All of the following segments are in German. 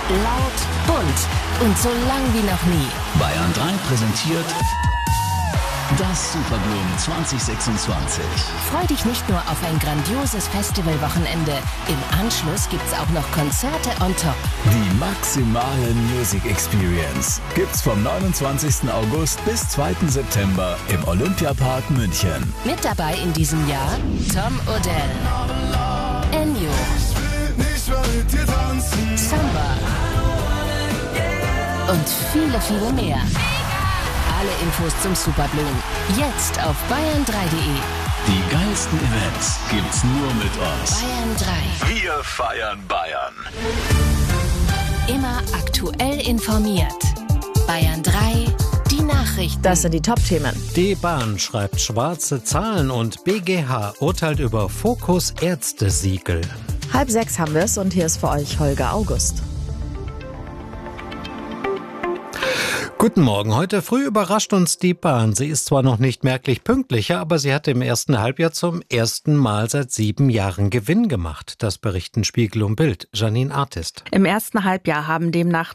Laut, bunt und so lang wie noch nie. Bayern 3 präsentiert das Superblumen 2026. Freu dich nicht nur auf ein grandioses Festivalwochenende. Im Anschluss gibt's auch noch Konzerte on top. Die maximale Music Experience gibt's vom 29. August bis 2. September im Olympiapark München. Mit dabei in diesem Jahr Tom Odell, Ennio, Samba und viele, viele mehr. Alle Infos zum Superblumen jetzt auf bayern3.de. Die geilsten Events gibt's nur mit uns. Bayern 3. Wir feiern Bayern. Immer aktuell informiert. Bayern 3, die Nachrichten. Das sind die Top-Themen. Die Bahn schreibt schwarze Zahlen und BGH urteilt über Fokus Ärztesiegel. 5:30 haben wir es und hier ist für euch Holger August. Guten Morgen. Heute früh überrascht uns die Bahn. Sie ist zwar noch nicht merklich pünktlicher, aber sie hat im ersten Halbjahr zum ersten Mal seit 7 Jahren Gewinn gemacht. Das berichten Spiegel und Bild. Janine Artist. Im ersten Halbjahr haben demnach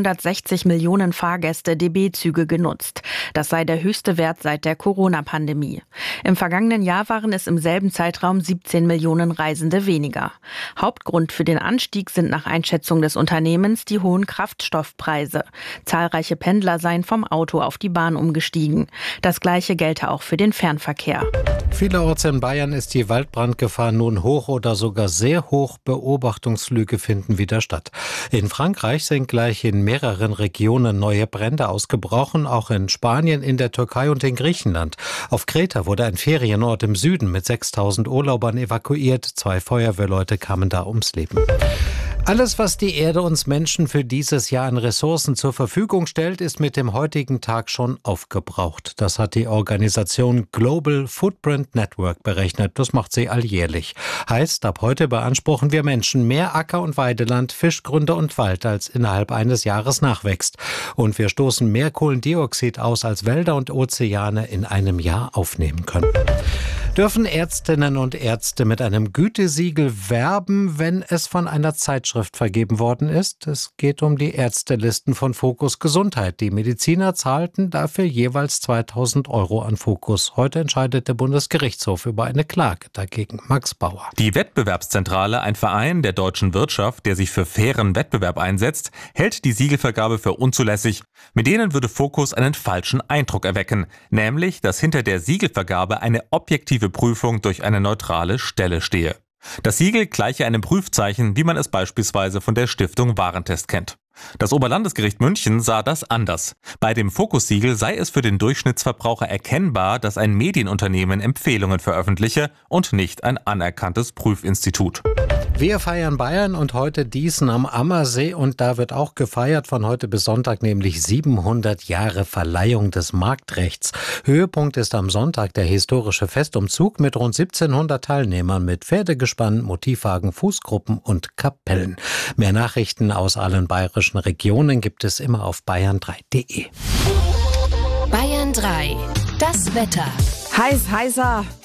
960 Millionen Fahrgäste DB-Züge genutzt. Das sei der höchste Wert seit der Corona-Pandemie. Im vergangenen Jahr waren es im selben Zeitraum 17 Millionen Reisende weniger. Hauptgrund für den Anstieg sind nach Einschätzung des Unternehmens die hohen Kraftstoffpreise. Zahlreiche Pendler seien vom Auto auf die Bahn umgestiegen. Das Gleiche gelte auch für den Fernverkehr. Vielerorts in Bayern ist die Waldbrandgefahr nun hoch oder sogar sehr hoch. Beobachtungsflüge finden wieder statt. In Frankreich sind gleich in mehreren Regionen neue Brände ausgebrochen, auch in Spanien, in der Türkei und in Griechenland. Auf Kreta wurde ein Ferienort im Süden mit 6.000 Urlaubern evakuiert. 2 Feuerwehrleute kamen da ums Leben. Alles, was die Erde uns Menschen für dieses Jahr an Ressourcen zur Verfügung stellt, ist mit dem heutigen Tag schon aufgebraucht. Das hat die Organisation Global Footprint Network berechnet. Das macht sie alljährlich. Heißt, ab heute beanspruchen wir Menschen mehr Acker- und Weideland, Fischgründe und Wald, als innerhalb eines Jahres nachwächst. Und wir stoßen mehr Kohlendioxid aus, als Wälder und Ozeane in einem Jahr aufnehmen können. Dürfen Ärztinnen und Ärzte mit einem Gütesiegel werben, wenn es von einer Zeitschrift vergeben worden ist? Es geht um die Ärztelisten von Fokus Gesundheit. Die Mediziner zahlten dafür jeweils 2.000 € an Fokus. Heute entscheidet der Bundesgerichtshof über eine Klage dagegen. Max Bauer. Die Wettbewerbszentrale, ein Verein der deutschen Wirtschaft, der sich für fairen Wettbewerb einsetzt, hält die Siegelvergabe für unzulässig. Mit denen würde Fokus einen falschen Eindruck erwecken, nämlich, dass hinter der Siegelvergabe eine objektive Prüfung durch eine neutrale Stelle stehe. Das Siegel gleiche einem Prüfzeichen, wie man es beispielsweise von der Stiftung Warentest kennt. Das Oberlandesgericht München sah das anders. Bei dem Fokus-Siegel sei es für den Durchschnittsverbraucher erkennbar, dass ein Medienunternehmen Empfehlungen veröffentliche und nicht ein anerkanntes Prüfinstitut. Wir feiern Bayern und heute Diesen am Ammersee und da wird auch gefeiert von heute bis Sonntag, nämlich 700 Jahre Verleihung des Marktrechts. Höhepunkt ist am Sonntag der historische Festumzug mit rund 1700 Teilnehmern mit Pferdegespann, Motivwagen, Fußgruppen und Kapellen. Mehr Nachrichten aus allen bayerischen Regionen gibt es immer auf bayern3.de. Bayern 3, das Wetter. Heißer